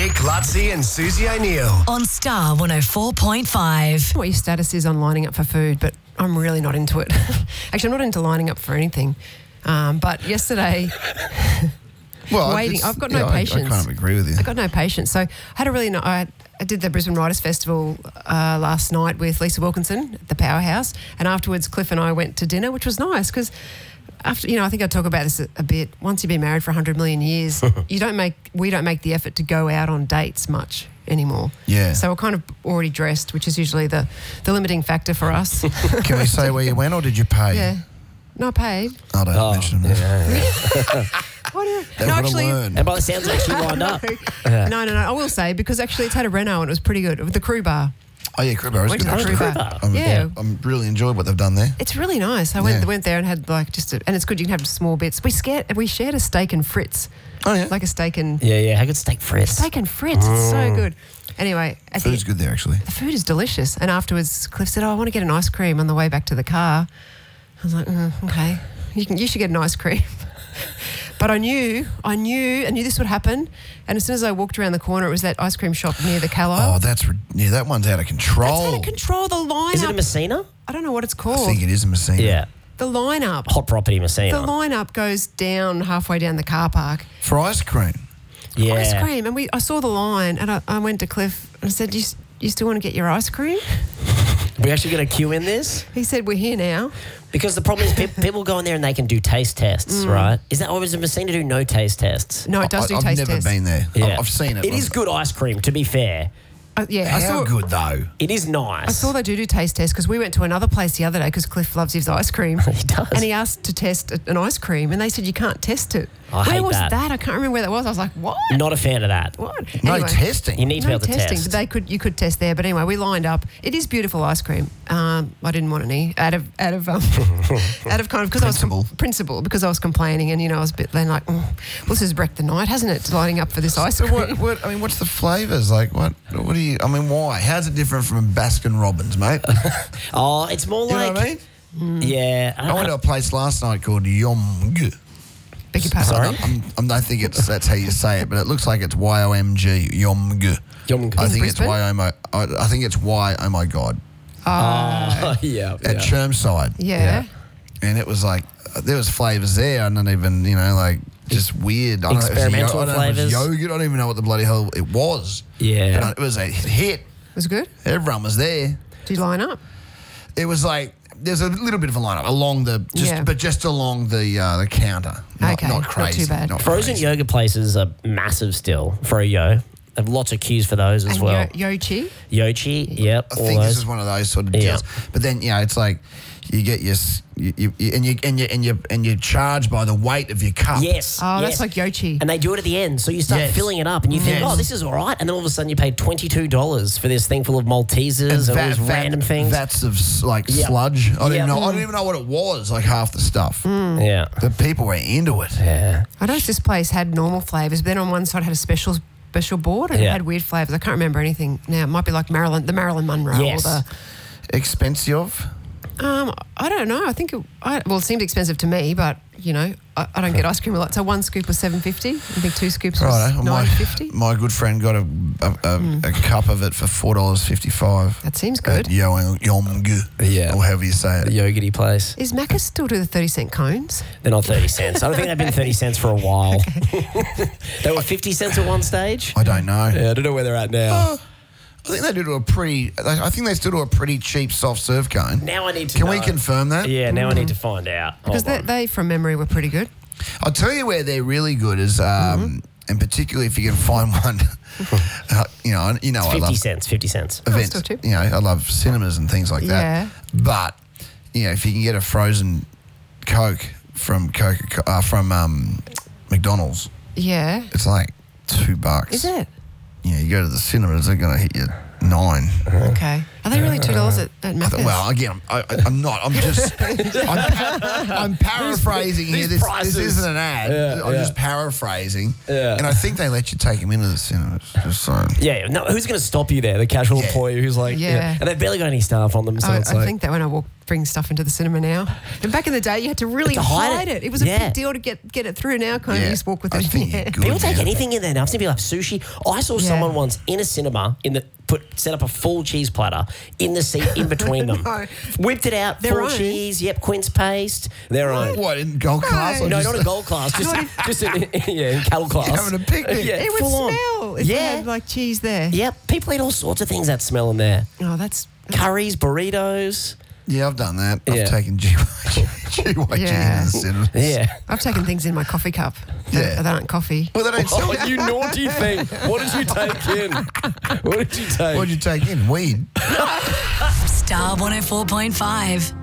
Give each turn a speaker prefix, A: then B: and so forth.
A: Nick Lutzi and Susie O'Neill.
B: On Star 104.5.
C: What your status is on lining up for food, but I'm really not into it. Actually, I'm not into lining up for anything. But yesterday, waiting, I've got no patience.
D: I kind of agree with you.
C: I've got no patience. So I had a really I did the Brisbane Writers Festival last night with Lisa Wilkinson at the Powerhouse, and afterwards Cliff and I went to dinner, which was nice because after, I think I talk about this a bit. Once you've been married for 100 million years, we don't make the effort to go out on dates much anymore.
D: Yeah.
C: So we're kind of already dressed, which is usually the limiting factor for us.
D: Can we say where you went or did you pay?
C: Yeah. No, I paid.
D: I don't mention that.
C: What do you...
D: They
C: No,
D: would've
C: actually...
D: learned.
E: And by the sounds like she lined up.
C: No. I will say, because actually it's had a reno and it was pretty good. The Crew Bar.
D: Oh, yeah, Crib Bar is
C: Went
D: good.
C: to the
D: actually.
C: Crew Bar.
D: I'm really enjoyed what they've done there.
C: It's really nice. I went there and had and it's good. You can have small bits. We shared a steak and frits.
D: Oh, yeah.
C: Like a steak and...
E: Yeah. How good steak frites?
C: Steak and frits. It's so good. Anyway.
D: Food's good there, actually.
C: The food is delicious. And afterwards, Cliff said, I want to get an ice cream on the way back to the car. I was like, okay. You should get an ice cream. But I knew this would happen. And as soon as I walked around the corner, it was that ice cream shop near the Callow.
D: Oh, that one's out of control.
C: That's out of control. The lineup.
E: Is it a Messina?
C: I don't know what it's
D: I
C: called.
D: think it is a Messina.
E: Yeah.
C: The lineup.
E: Hot property Messina.
C: The lineup goes down halfway down the car park.
D: For ice cream.
E: Yeah.
C: Ice cream. And I saw the line and I went to Cliff and I said, you still want to get your ice cream?
E: We actually got a queue in this?
C: He said, we're here now.
E: Because the problem is people go in there and they can do taste tests, right? Is that, or is it Messina do no taste tests?
C: No, it does do
D: I've
C: taste
D: never
C: tests.
D: been there.
E: Yeah.
D: I've seen it.
E: It is good ice cream, to be fair.
D: How good, though?
E: It is nice.
C: I saw they do taste tests because we went to another place the other day because Cliff loves his ice cream.
E: He does.
C: And he asked to test an ice cream and they said you can't test it.
E: I hate
C: Where was
E: that.
C: that? I can't remember where that was. I was like, what?
E: Not a fan of that.
C: What?
D: No
C: Anyway.
D: testing.
E: You need to be
C: No
E: able to
C: testing,
E: test.
C: but you could test there. But anyway, we lined up. It is beautiful ice cream. I didn't want any out of kind of because
D: Principle.
C: because I was complaining and I was a bit then like, well, this has wrecked the night, hasn't it? Lining up for this ice cream.
D: What's the flavours? Like, what do you... I mean, why? How's it different from Baskin Robbins, mate?
E: Oh, it's more
D: You know
E: like...
D: what I mean?
E: Yeah.
D: I went to a place last night called Yomg.
C: Beg your pardon.
E: Sorry?
D: I don't think that's how you say it, but it looks like it's YOMG. Yomg.
E: Yomg.
D: I think it's
C: Brisbane?
D: I think it's Y. Oh my God.
E: yeah.
D: At Chermside.
C: Yeah.
D: And it was like there was flavours there. I don't even just weird. I don't know if it was
E: Experimental
D: I don't know if it was
E: flavours.
D: yogurt. I don't even know what the bloody hell it was.
E: Yeah.
D: But it was a hit.
C: Was it good?
D: Everyone was there.
C: Did you line up?
D: It was like there's a little bit of a lineup along just along the counter. Not
C: Not
D: crazy.
C: too bad.
D: Not
E: Frozen
D: crazy.
E: yogurt places are massive still for a yo. They have lots of queues for those as
C: And
E: well.
C: Yochi.
E: Yochi, yep.
D: I
E: all
D: think
E: those.
D: this is one of those sort of
E: Yeah.
D: deals. But then it's like you get and you charge by the weight of your cup.
E: Yes.
C: Oh,
E: yes.
C: that's like Yochi.
E: And they do it at the end. So you start
D: Yes.
E: filling it up and you think,
D: Yes.
E: oh, this is all right. And then all of a sudden you paid $22 for this thing full of Maltesers and all these random things.
D: Vats of
E: Yep.
D: sludge. I
E: Yep.
D: didn't even know what it was. Like half the stuff.
E: Yeah.
D: The people were into it.
E: Yeah.
C: I noticed this place had normal flavours, but then on one side had a special board and it
E: Yeah.
C: had weird flavours. I can't remember anything now. It might be like the Marilyn Monroe
E: Yes.
C: or
D: Expensive.
C: I don't know. I think it seemed expensive to me, but I don't get ice cream a lot. So one scoop was $7.50. I think two scoops was
D: Right.
C: $9.50.
D: My good friend got a cup of it for $4.55.
C: That seems good.
D: At Yomg.
E: Yeah.
D: Or however you say
E: The
D: it.
E: yogurty place.
C: Is Macca's still do the 30-cent cones?
E: They're not 30 cents. I don't think they've been 30 cents for a while. They were 50 cents at one stage.
D: I don't know.
E: Yeah, I don't know where they're at now.
D: I think they do I think they still do a pretty cheap soft serve cone.
E: Now I need to
D: Can
E: know.
D: we confirm that?
E: Yeah, now I need to find out.
C: Because
E: Hold on.
C: they, from memory, were pretty good.
D: I'll tell you where they're really good is, and particularly if you can find one,
E: It's
D: I
E: 50
D: love
E: cents, 50 cents.
D: events.
C: still cheap.
D: I love cinemas and things like that.
C: Yeah.
D: But if you can get a frozen Coke from McDonald's,
C: Yeah.
D: it's like $2.
C: Is it?
D: You go to the cinemas, they're going to hit you $9.
C: Okay. Are they really $2 at Macca's?
D: Well, again, I'm not. I'm just. I'm paraphrasing here.
E: these
D: This
E: prices.
D: isn't an ad.
E: Yeah,
D: I'm
E: yeah.
D: just paraphrasing.
E: Yeah.
D: And I think they let you take them into the cinemas. Just so.
E: Yeah, no, who's going to stop you there? The casual employee who's like,
C: Yeah.
E: and they've barely got any staff on them, so
C: I
E: it's like,
C: think that when I walked bring stuff into the cinema now. And back in the day, you had to really
E: To hide
C: hide
E: it.
C: it. It was a
E: Yeah.
C: big deal to get it through. Now, kind of
D: Yeah.
C: you just walk with
D: I
C: it in
D: think
C: your
D: you're
C: hand.
D: good.
E: People take
D: now.
E: anything in there now. I've seen people have sushi. I saw someone once in a cinema set up a full cheese platter in the seat in between them.
C: No.
E: Whipped it out,
C: Their
E: full
C: own?
E: cheese, yep, quince paste, their own.
D: What, in gold class? Or
E: No,
D: just
E: not a gold class, just in cattle class.
D: having a picnic?
E: Yeah,
C: It would
E: full on.
C: smell if
E: Yeah.
C: they had like cheese there.
E: Yep, people eat all sorts of things that smell in there.
C: Oh, that's
E: Curries, burritos.
D: Yeah, I've done that.
E: Yeah.
D: I've taken GYG
C: Yeah.
D: in the cinemas.
E: Yeah.
C: I've taken things in my coffee cup.
D: Yeah.
C: That aren't coffee.
D: Well, they don't sell
E: Oh, you naughty thing. What did you take in? What did you take?
D: What'd you take in? Weed.
B: Star 104.5.